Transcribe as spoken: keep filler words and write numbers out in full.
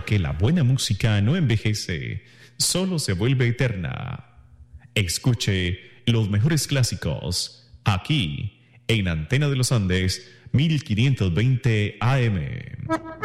porque la buena música no envejece, solo se vuelve eterna. Escuche los mejores clásicos aquí en Antena de los Andes mil quinientos veinte A M.